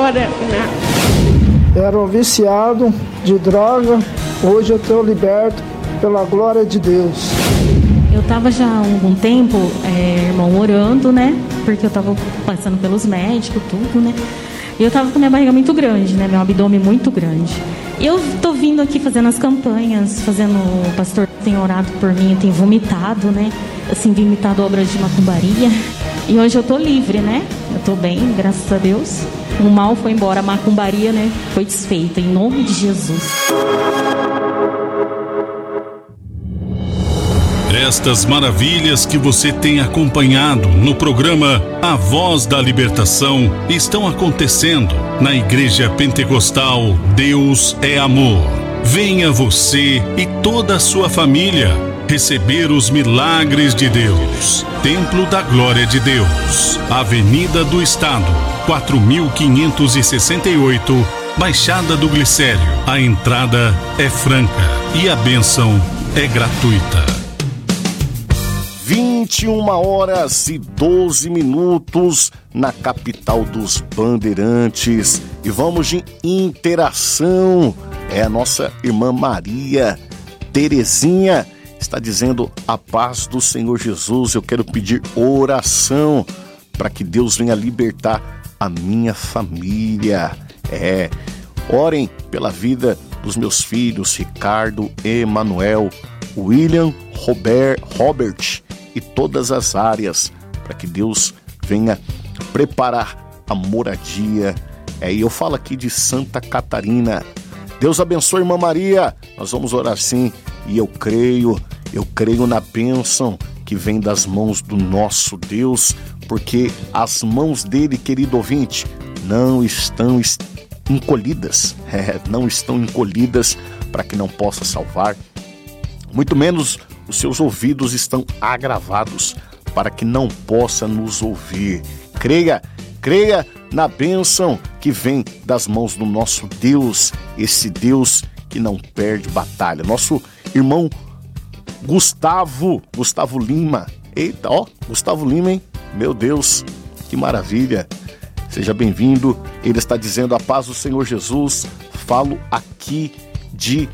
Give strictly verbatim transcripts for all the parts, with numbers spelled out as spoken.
agora, né? Era um viciado de droga, hoje eu estou liberto pela glória de Deus. Eu estava já há algum tempo, é, irmão, orando, né? Porque eu estava passando pelos médicos, tudo, né? E eu estava com minha barriga muito grande, né? Meu abdômen muito grande. E eu tô vindo aqui fazendo as campanhas, fazendo... O pastor tem orado por mim, tem vomitado, né? Assim, vomitado obras de macumbaria. E hoje eu tô livre, né? Eu tô bem, graças a Deus. O mal foi embora, a macumbaria, né? Foi desfeita, em nome de Jesus. Estas maravilhas que você tem acompanhado no programa A Voz da Libertação estão acontecendo na Igreja Pentecostal Deus é Amor. Venha você e toda a sua família receber os milagres de Deus. Templo da Glória de Deus, Avenida do Estado, quatro mil quinhentos e sessenta e oito, Baixada do Glicério. A entrada é franca e a bênção é gratuita. vinte e uma horas e doze minutos na capital dos Bandeirantes. E vamos de interação. É a nossa irmã Maria Terezinha. Está dizendo a paz do Senhor Jesus. Eu quero pedir oração para que Deus venha libertar a minha família. É, orem pela vida dos meus filhos, Ricardo, Emanuel, William, Robert, Robert e todas as áreas, para que Deus venha preparar a moradia. É, e eu falo aqui de Santa Catarina. Deus abençoe, irmã Maria. Nós vamos orar sim, e eu creio, eu creio na bênção que vem das mãos do nosso Deus, porque as mãos dele, querido ouvinte, não estão encolhidas, é, não estão encolhidas para que não possa salvar, muito menos os seus ouvidos estão agravados para que não possa nos ouvir. Creia, creia na bênção que vem das mãos do nosso Deus, esse Deus que não perde batalha. Nosso irmão Gustavo, Gustavo Lima. Eita, ó, Gustavo Lima, hein? Meu Deus, que maravilha. Seja bem-vindo. Ele está dizendo a paz do Senhor Jesus. Falo aqui de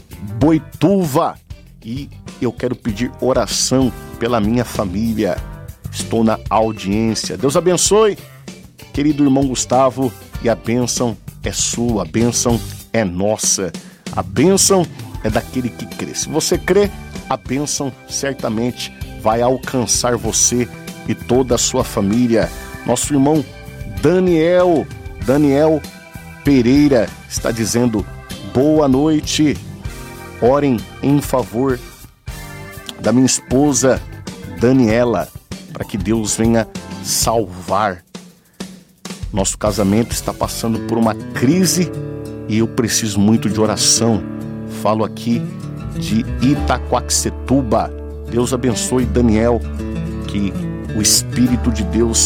Boituva e eu quero pedir oração pela minha família. Estou na audiência. Deus abençoe, querido irmão Gustavo, e a bênção é sua, a bênção é nossa. A bênção é daquele que crê. Se você crê, a bênção certamente vai alcançar você e toda a sua família. Nosso irmão Daniel, Daniel Pereira está dizendo boa noite. Orem em favor da minha esposa Daniela, para que Deus venha salvar. Nosso casamento está passando por uma crise e eu preciso muito de oração. Falo aqui de Itaquaquecetuba. Deus abençoe Daniel, que o Espírito de Deus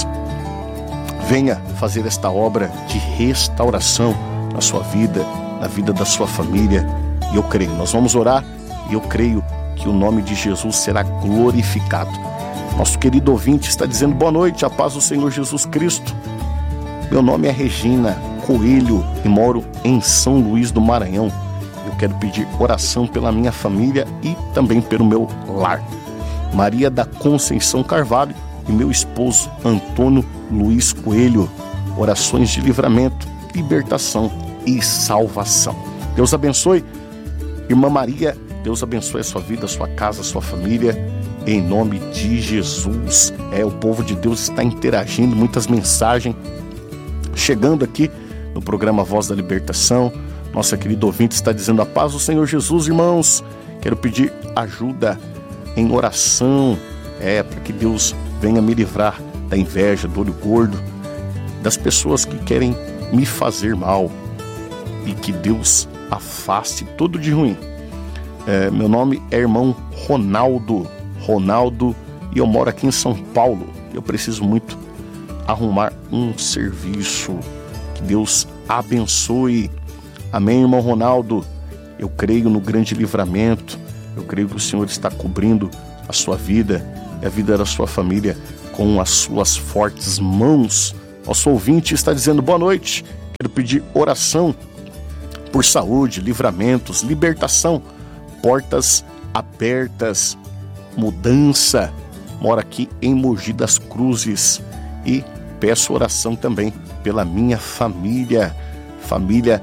venha fazer esta obra de restauração na sua vida, na vida da sua família. E eu creio, nós vamos orar e eu creio que o nome de Jesus será glorificado. Nosso querido ouvinte está dizendo boa noite, a paz do Senhor Jesus Cristo. Meu nome é Regina Coelho e moro em São Luís do Maranhão. Eu quero pedir oração pela minha família e também pelo meu lar. Maria da Conceição Carvalho e meu esposo Antônio Luiz Coelho. Orações de livramento, libertação e salvação. Deus abençoe, irmã Maria. Deus abençoe a sua vida, a sua casa, a sua família, em nome de Jesus. É, o povo de Deus está interagindo, muitas mensagens chegando aqui no programa Voz da Libertação. Nossa querida ouvinte está dizendo a paz do Senhor Jesus, irmãos. Quero pedir ajuda em oração, é, para que Deus venha me livrar da inveja, do olho gordo, das pessoas que querem me fazer mal, e que Deus afaste tudo de ruim. É, meu nome é irmão Ronaldo, Ronaldo, e eu moro aqui em São Paulo. Eu preciso muito arrumar um serviço. Que Deus abençoe. Amém, irmão Ronaldo. Eu creio no grande livramento. Eu creio que o Senhor está cobrindo a sua vida e a vida da sua família com as suas fortes mãos. Nosso ouvinte está dizendo boa noite. Quero pedir oração por saúde, livramentos, libertação, portas abertas, mudança. Moro aqui em Mogi das Cruzes e peço oração também pela minha família, família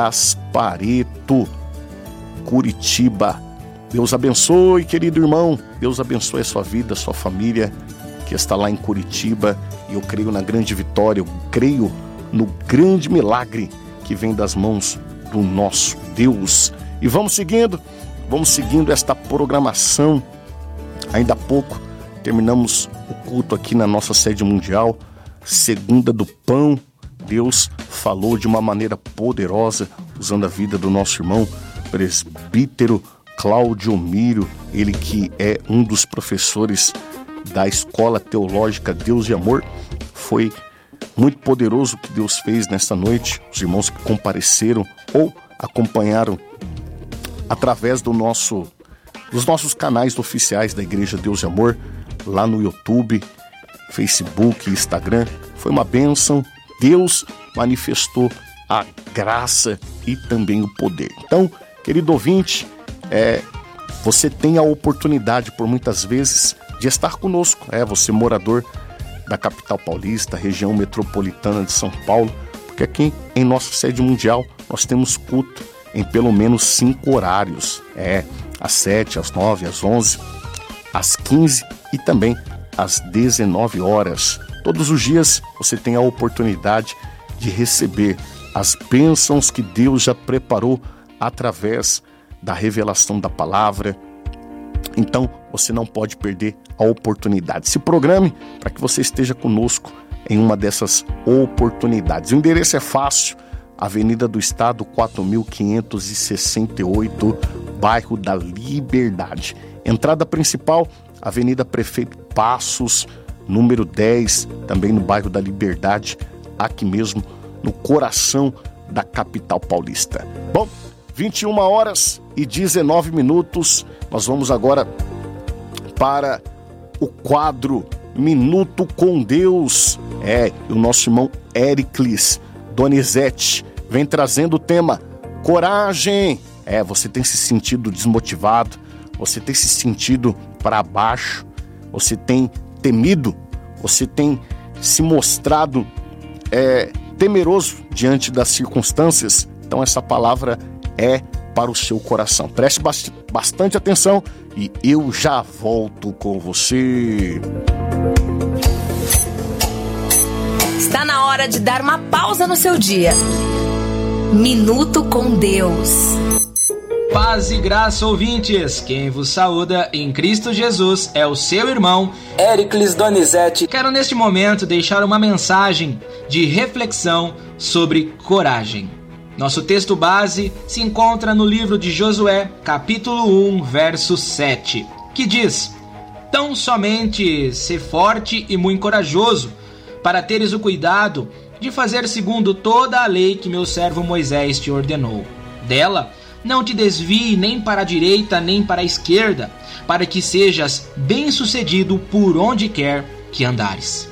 Gaspareto, Curitiba. Deus abençoe, querido irmão, Deus abençoe a sua vida, a sua família que está lá em Curitiba, e eu creio na grande vitória, eu creio no grande milagre que vem das mãos do nosso Deus. E vamos seguindo, vamos seguindo esta programação. Ainda há pouco terminamos o culto aqui na nossa sede mundial, Segunda do Pão. Deus falou de uma maneira poderosa, usando a vida do nosso irmão presbítero Cláudio Miro, ele que é um dos professores da Escola Teológica Deus e Amor. Foi muito poderoso o que Deus fez nesta noite. Os irmãos que compareceram ou acompanharam através do nosso, dos nossos canais oficiais da Igreja Deus e Amor, lá no YouTube, Facebook e Instagram, foi uma bênção. Deus manifestou a graça e também o poder. Então, querido ouvinte, é, você tem a oportunidade por muitas vezes de estar conosco. É, você morador da capital paulista, região metropolitana de São Paulo, porque aqui em nossa sede mundial nós temos culto em pelo menos cinco horários. É, às sete, às nove, às onze, às quinze e também às dezenove horas. Todos os dias você tem a oportunidade de receber as bênçãos que Deus já preparou através da revelação da palavra. Então você não pode perder a oportunidade. Se programe para que você esteja conosco em uma dessas oportunidades. O endereço é fácil: Avenida do Estado, quatro mil quinhentos e sessenta e oito, bairro da Liberdade. Entrada principal, Avenida Prefeito Passos, número dez, também no bairro da Liberdade, aqui mesmo no coração da capital paulista. Bom, vinte e uma horas e dezenove minutos, nós vamos agora para o quadro Minuto com Deus. É, o nosso irmão Éricles Donizete vem trazendo o tema coragem. É, você tem se sentido desmotivado, você tem se sentido para baixo, você tem temido, você tem se mostrado é, temeroso diante das circunstâncias. Então essa palavra é para o seu coração. Preste bastante atenção e eu já volto com você. Está na hora de dar uma pausa no seu dia. Minuto com Deus. Paz e graça, ouvintes. Quem vos saúda em Cristo Jesus é o seu irmão Éricles Donizete. Quero neste momento deixar uma mensagem de reflexão sobre coragem. Nosso texto base se encontra no livro de Josué, capítulo um, verso sete, que diz: Tão somente sê forte e muito corajoso, para teres o cuidado de fazer segundo toda a lei que meu servo Moisés te ordenou. Dela não te desvie nem para a direita nem para a esquerda, para que sejas bem-sucedido por onde quer que andares.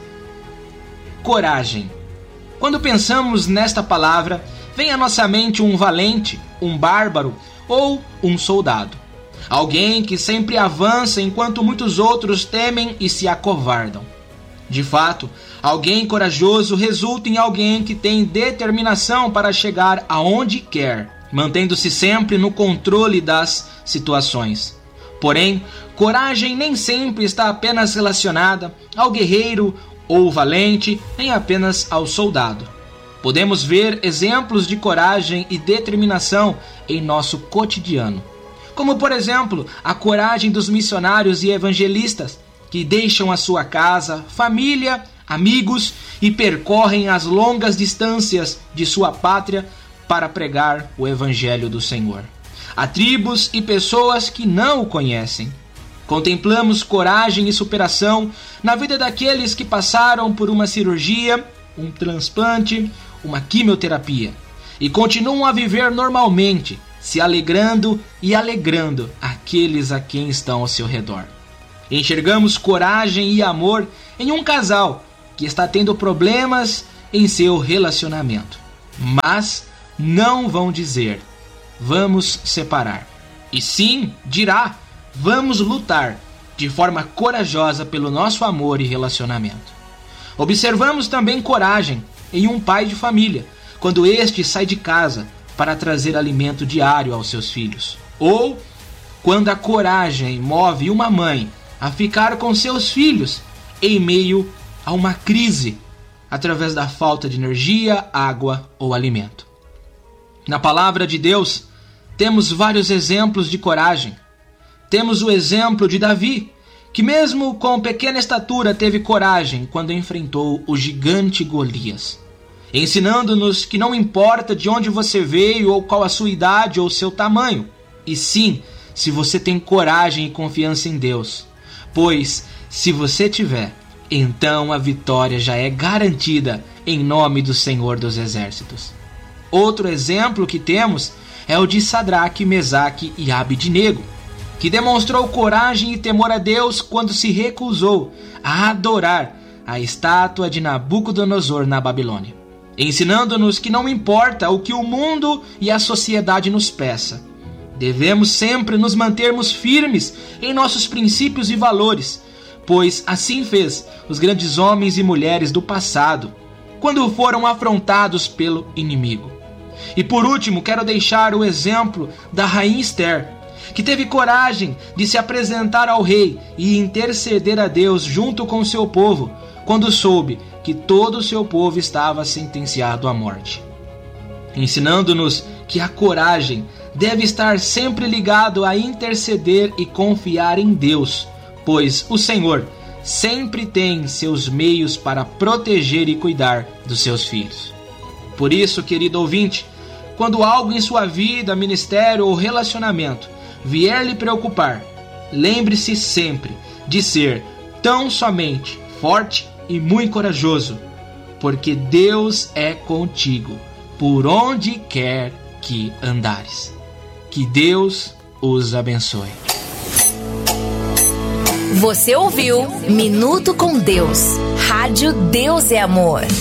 Coragem. Quando pensamos nesta palavra, vem à nossa mente um valente, um bárbaro ou um soldado. Alguém que sempre avança enquanto muitos outros temem e se acovardam. De fato, alguém corajoso resulta em alguém que tem determinação para chegar aonde quer, mantendo-se sempre no controle das situações. Porém, coragem nem sempre está apenas relacionada ao guerreiro ou valente, nem apenas ao soldado. Podemos ver exemplos de coragem e determinação em nosso cotidiano, como por exemplo, a coragem dos missionários e evangelistas, que deixam a sua casa, família, amigos e percorrem as longas distâncias de sua pátria para pregar o Evangelho do Senhor a tribos e pessoas que não o conhecem. Contemplamos coragem e superação na vida daqueles que passaram por uma cirurgia, um transplante, uma quimioterapia e continuam a viver normalmente, se alegrando e alegrando aqueles a quem estão ao seu redor. Enxergamos coragem e amor em um casal que está tendo problemas em seu relacionamento. mas não vão dizer, vamos separar. E sim, dirá, vamos lutar de forma corajosa pelo nosso amor e relacionamento. Observamos também coragem em um pai de família, quando este sai de casa para trazer alimento diário aos seus filhos. Ou quando a coragem move uma mãe a ficar com seus filhos em meio a uma crise, através da falta de energia, água ou alimento. Na palavra de Deus, temos vários exemplos de coragem. Temos o exemplo de Davi, que mesmo com pequena estatura teve coragem quando enfrentou o gigante Golias, ensinando-nos que não importa de onde você veio ou qual a sua idade ou seu tamanho, e sim, se você tem coragem e confiança em Deus, pois se você tiver, então a vitória já é garantida em nome do Senhor dos Exércitos. Outro exemplo que temos é o de Sadraque, Mesaque e Abednego, que demonstrou coragem e temor a Deus quando se recusou a adorar a estátua de Nabucodonosor na Babilônia, ensinando-nos que não importa o que o mundo e a sociedade nos peça, devemos sempre nos mantermos firmes em nossos princípios e valores, pois assim fez os grandes homens e mulheres do passado, quando foram afrontados pelo inimigo. E por último, quero deixar o exemplo da rainha Esther, que teve coragem de se apresentar ao rei e interceder a Deus junto com seu povo, quando soube que todo o seu povo estava sentenciado à morte, ensinando-nos que a coragem deve estar sempre ligado a interceder e confiar em Deus, pois o Senhor sempre tem seus meios para proteger e cuidar dos seus filhos. Por isso, querido ouvinte, quando algo em sua vida, ministério ou relacionamento vier lhe preocupar, lembre-se sempre de ser tão somente forte e muito corajoso, porque Deus é contigo por onde quer que andares. Que Deus os abençoe. Você ouviu Minuto com Deus. Rádio Deus é Amor.